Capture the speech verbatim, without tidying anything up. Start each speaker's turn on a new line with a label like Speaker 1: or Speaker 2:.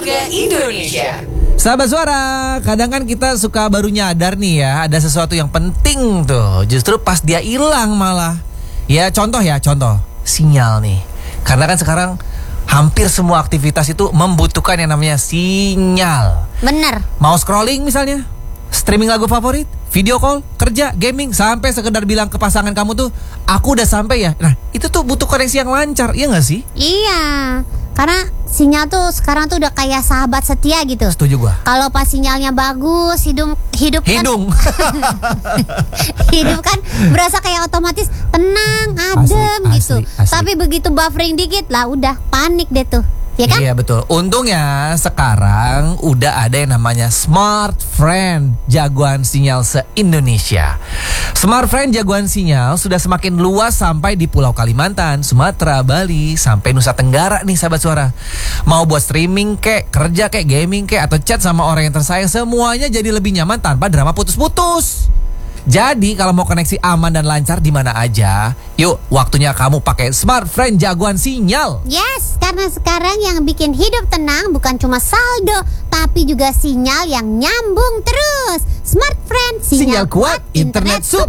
Speaker 1: Keluarga Indonesia.
Speaker 2: Sahabat Suara, kadang kan kita suka baru nyadar nih ya, ada sesuatu yang penting tuh, justru pas dia hilang malah. Ya contoh ya, contoh sinyal nih. Karena kan sekarang hampir semua aktivitas itu membutuhkan yang namanya sinyal.
Speaker 3: Bener.
Speaker 2: Mau scrolling misalnya, streaming lagu favorit, video call, kerja, gaming, sampai sekedar bilang ke pasangan kamu tuh, aku udah sampai ya. Nah, itu tuh butuh koneksi yang lancar, iya gak sih?
Speaker 3: Iya, karena sinyal tuh sekarang tuh udah kayak sahabat setia gitu.
Speaker 2: Setuju gua.
Speaker 3: Kalau pas sinyalnya bagus, hidup hidup kan,
Speaker 2: Hidung.
Speaker 3: hidup kan berasa kayak otomatis tenang, adem
Speaker 2: Asli,
Speaker 3: gitu.
Speaker 2: asli, asli.
Speaker 3: Tapi begitu buffering dikit lah, udah panik deh tuh. Ya kan?
Speaker 2: Iya betul. Untungnya sekarang udah ada yang namanya Smart Friend, jagoan sinyal se-Indonesia. Smart Friend jagoan sinyal sudah semakin luas sampai di Pulau Kalimantan, Sumatera, Bali, sampai Nusa Tenggara nih sahabat Suara. Mau buat streaming kek, kerja kek, gaming kek, atau chat sama orang yang tersayang, semuanya jadi lebih nyaman tanpa drama putus-putus. Jadi kalau mau koneksi aman dan lancar di mana aja, yuk waktunya kamu pakai Smart Friend jagoan sinyal.
Speaker 3: Yes, karena sekarang yang bikin hidup tenang bukan cuma saldo, tapi juga sinyal yang nyambung terus. Smart Friend,
Speaker 2: Sinyal kuat, internet super.